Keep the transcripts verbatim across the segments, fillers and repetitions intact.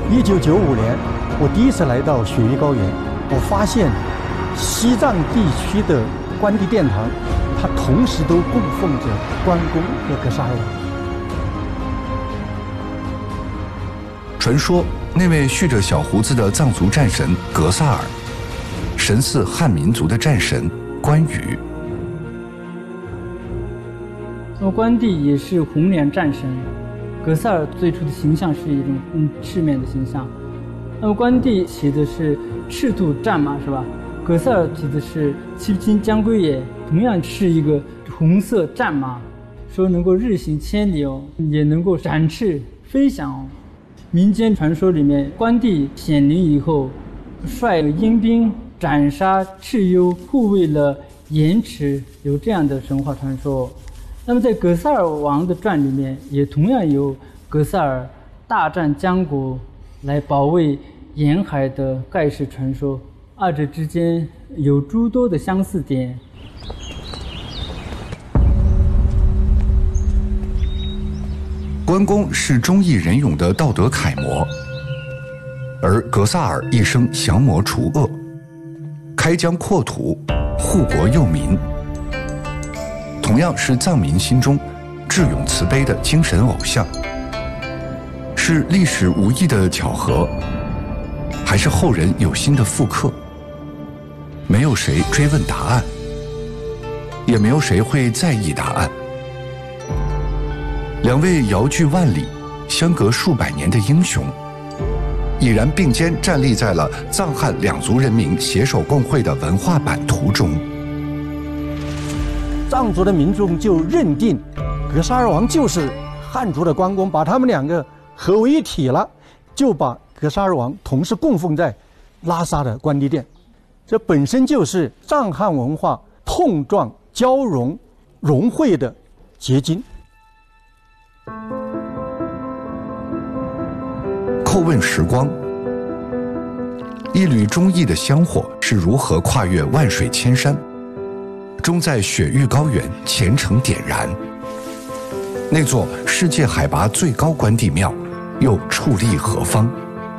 一九九五年，我第一次来到雪域高原，我发现西藏地区的关帝殿堂，它同时都供奉着关公和格萨尔王。 传说那位蓄着小胡子的藏族战神格萨尔，神似汉民族的战神关羽。 那么关帝也是红脸战神，格萨尔最初的形象是一种嗯赤面的形象。那么关帝骑的是赤兔战马是吧？格萨尔骑的是七星将归也，同样是一个红色战马，说能够日行千里哦，也能够展翅飞翔哦。民间传说里面，关帝显灵以后，率鹰兵斩杀蚩尤，护卫了盐池，有这样的神话传说。那么在格萨尔王的传里面，也同样有格萨尔大战江国来保卫沿海的盖世传说，二者之间有诸多的相似点。 关公是忠义仁勇的道德楷模，而格萨尔一生降魔除恶，开疆扩土，护国佑民，同样是藏民心中智勇慈悲的精神偶像。是历史无意的巧合，还是后人有心的复刻？没有谁追问答案，也没有谁会在意答案。两位遥距万里、相隔数百年的英雄，已然并肩站立在了藏汉两族人民携手共绘的文化版图中。 藏族的民众就认定格萨尔王就是汉族的关公，把他们两个合为一体了，就把格萨尔王同时供奉在拉萨的关帝殿。这本身就是藏汉文化碰撞、交融、融汇的结晶。 叩问时光，一缕忠义的香火是如何跨越万水千山，终在雪域高原虔诚点燃？那座世界海拔最高关帝庙又矗立何方？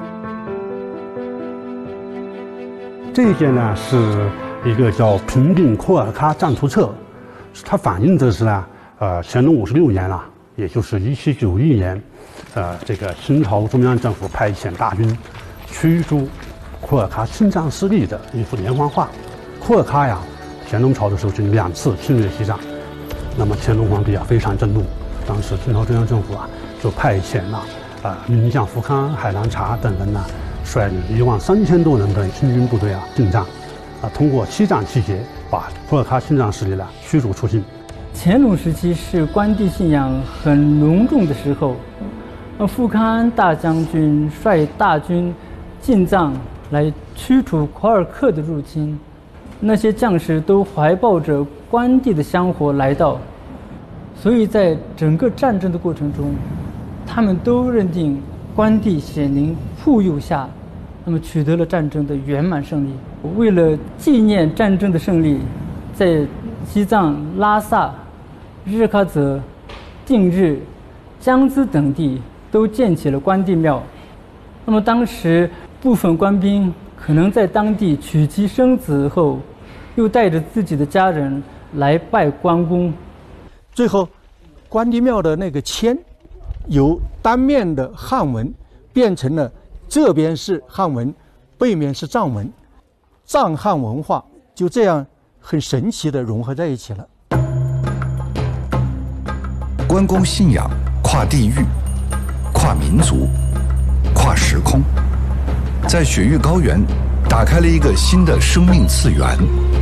这件呢是一个叫《平定库尔喀战图册》，它反映的是呢，呃，乾隆五十六年了，也就是一七九一年，呃，这个清朝中央政府派遣大军驱逐库尔喀侵占势力的一幅连环画。库尔喀呀，乾隆朝的时候就两次侵略西藏，那么乾隆皇帝啊非常震怒，当时清朝中央政府啊就派遣了啊、呃、名将福康、海兰察等人呢，率领一万三千多人的清军部队啊进藏，啊通过七战七捷，把库尔喀侵占势力呢驱逐出境。 乾隆时期是关帝信仰很隆重的时候，呃，富康大将军率大军进藏来驱除库尔克的入侵，那些将士都怀抱着关帝的香火来到，所以在整个战争的过程中，他们都认定关帝显灵护佑下，那么取得了战争的圆满胜利。为了纪念战争的胜利，在西藏拉萨、日喀则、定日、江孜等地都建起了关帝庙。那么当时部分官兵可能在当地娶妻生子后，又带着自己的家人来拜关公。 最后，关帝庙的那个签由单面的汉文变成了这边是汉文，背面是藏文，藏汉文化就这样很神奇地融合在一起了。 关公信仰跨地域、跨民族、跨时空，在雪域高原打开了一个新的生命次元。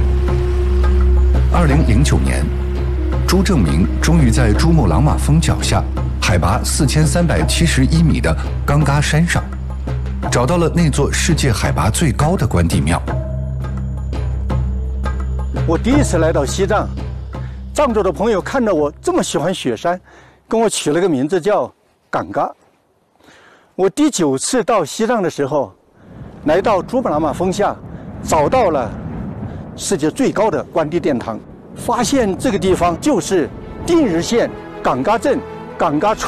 二零零九年，朱正明终于在珠穆朗玛峰脚下，海拔四千三百七十一米的冈嘎山上，找到了那座世界海拔最高的关帝庙。 我第一次来到西藏，藏族的朋友看到我这么喜欢雪山，跟我取了个名字叫冈嘎。我第九次到西藏的时候，来到珠穆朗玛峰下，找到了世界最高的关帝殿堂，发现这个地方就是定日县冈嘎镇冈嘎村